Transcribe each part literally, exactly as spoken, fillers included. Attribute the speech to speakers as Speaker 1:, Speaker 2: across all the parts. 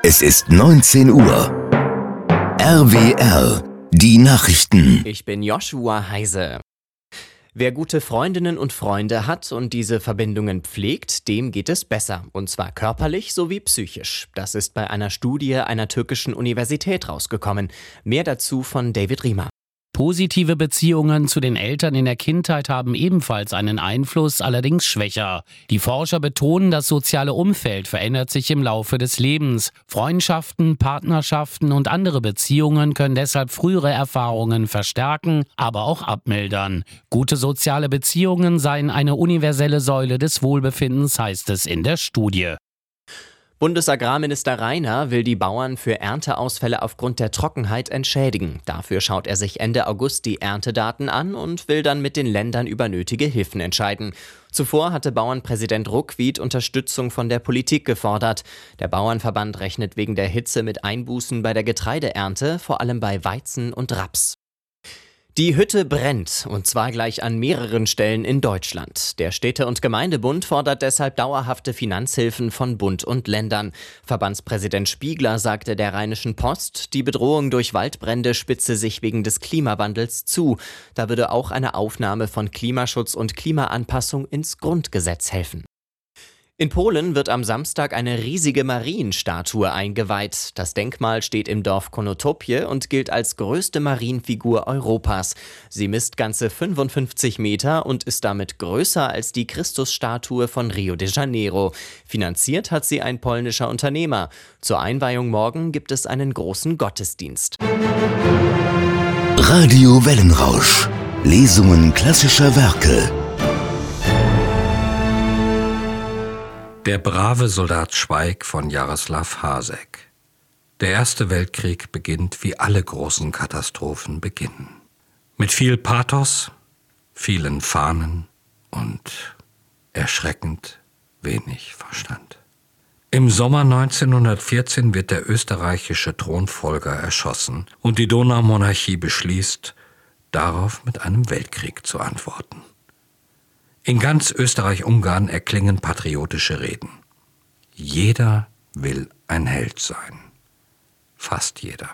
Speaker 1: Es ist neunzehn Uhr. R W R, die Nachrichten.
Speaker 2: Ich bin Joshua Heise. Wer gute Freundinnen und Freunde hat und diese Verbindungen pflegt, dem geht es besser. Und zwar körperlich sowie psychisch. Das ist bei einer Studie einer türkischen Universität rausgekommen. Mehr dazu von David Riemer.
Speaker 3: Positive Beziehungen zu den Eltern in der Kindheit haben ebenfalls einen Einfluss, allerdings schwächer. Die Forscher betonen, das soziale Umfeld verändert sich im Laufe des Lebens. Freundschaften, Partnerschaften und andere Beziehungen können deshalb frühere Erfahrungen verstärken, aber auch abmildern. Gute soziale Beziehungen seien eine universelle Säule des Wohlbefindens, heißt es in der Studie.
Speaker 2: Bundesagrarminister Rainer will die Bauern für Ernteausfälle aufgrund der Trockenheit entschädigen. Dafür schaut er sich Ende August die Erntedaten an und will dann mit den Ländern über nötige Hilfen entscheiden. Zuvor hatte Bauernpräsident Ruckwied Unterstützung von der Politik gefordert. Der Bauernverband rechnet wegen der Hitze mit Einbußen bei der Getreideernte, vor allem bei Weizen und Raps. Die Hütte brennt, und zwar gleich an mehreren Stellen in Deutschland. Der Städte- und Gemeindebund fordert deshalb dauerhafte Finanzhilfen von Bund und Ländern. Verbandspräsident Spiegler sagte der Rheinischen Post, die Bedrohung durch Waldbrände spitze sich wegen des Klimawandels zu. Da würde auch eine Aufnahme von Klimaschutz und Klimaanpassung ins Grundgesetz helfen. In Polen wird am Samstag eine riesige Marienstatue eingeweiht. Das Denkmal steht im Dorf Konotopie und gilt als größte Marienfigur Europas. Sie misst ganze fünfundfünfzig Meter und ist damit größer als die Christusstatue von Rio de Janeiro. Finanziert hat sie ein polnischer Unternehmer. Zur Einweihung morgen gibt es einen großen Gottesdienst.
Speaker 1: Radio Wellenrausch. Lesungen klassischer Werke.
Speaker 4: Der brave Soldat Schweik von Jaroslav Hasek. Der Erste Weltkrieg beginnt, wie alle großen Katastrophen beginnen. Mit viel Pathos, vielen Fahnen und erschreckend wenig Verstand. Im Sommer neunzehnhundertvierzehn wird der österreichische Thronfolger erschossen und die Donaumonarchie beschließt, darauf mit einem Weltkrieg zu antworten. In ganz Österreich-Ungarn erklingen patriotische Reden. Jeder will ein Held sein. Fast jeder.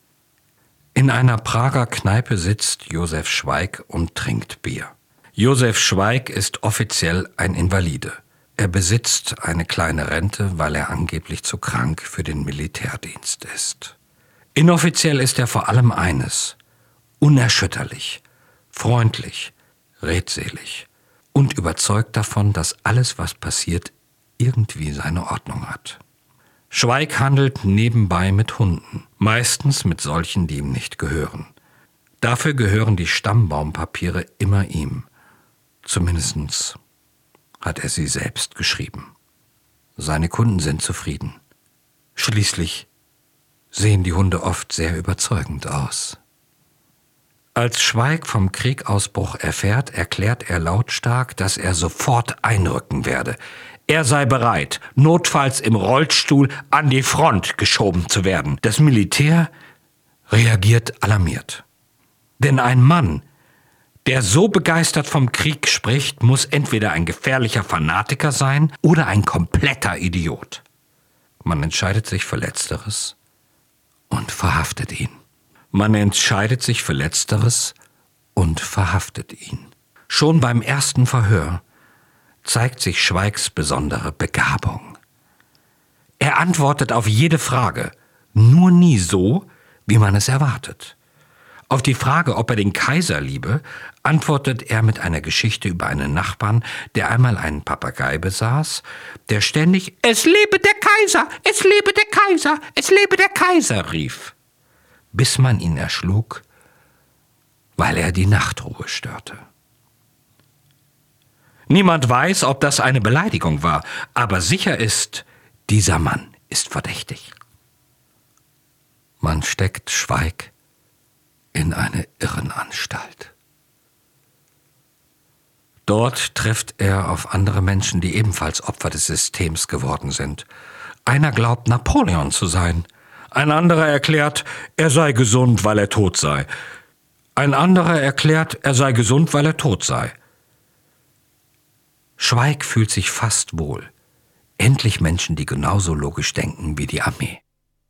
Speaker 4: In einer Prager Kneipe sitzt Josef Schweik und trinkt Bier. Josef Schweik ist offiziell ein Invalide. Er besitzt eine kleine Rente, weil er angeblich zu krank für den Militärdienst ist. Inoffiziell ist er vor allem eines: unerschütterlich, freundlich, redselig. Und überzeugt davon, dass alles, was passiert, irgendwie seine Ordnung hat. Schweik handelt nebenbei mit Hunden, meistens mit solchen, die ihm nicht gehören. Dafür gehören die Stammbaumpapiere immer ihm. Zumindest hat er sie selbst geschrieben. Seine Kunden sind zufrieden. Schließlich sehen die Hunde oft sehr überzeugend aus. Als Schweik vom Kriegausbruch erfährt, erklärt er lautstark, dass er sofort einrücken werde. Er sei bereit, notfalls im Rollstuhl an die Front geschoben zu werden. Das Militär reagiert alarmiert. Denn ein Mann, der so begeistert vom Krieg spricht, muss entweder ein gefährlicher Fanatiker sein oder ein kompletter Idiot. Man entscheidet sich für Letzteres und verhaftet ihn. Man entscheidet sich für Letzteres und verhaftet ihn. Schon beim ersten Verhör zeigt sich Schweiks besondere Begabung. Er antwortet auf jede Frage, nur nie so, wie man es erwartet. Auf die Frage, ob er den Kaiser liebe, antwortet er mit einer Geschichte über einen Nachbarn, der einmal einen Papagei besaß, der ständig »Es lebe der Kaiser! Es lebe der Kaiser! Es lebe der Kaiser!« rief, bis man ihn erschlug, weil er die Nachtruhe störte. Niemand weiß, ob das eine Beleidigung war, aber sicher ist, dieser Mann ist verdächtig. Man steckt Schweik in eine Irrenanstalt. Dort trifft er auf andere Menschen, die ebenfalls Opfer des Systems geworden sind. Einer glaubt, Napoleon zu sein. Ein anderer erklärt, er sei gesund, weil er tot sei. Ein anderer erklärt, er sei gesund, weil er tot sei. Schweik fühlt sich fast wohl. Endlich Menschen, die genauso logisch denken wie die Armee.